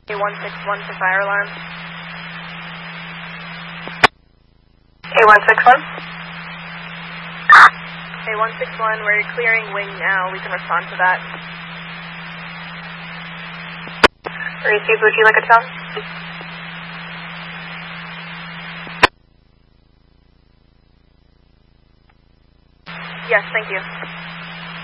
A161 for fire alarm. A161? A161, we're clearing wing now. We can respond to that. Receive, would you like a tone? Yes, thank you.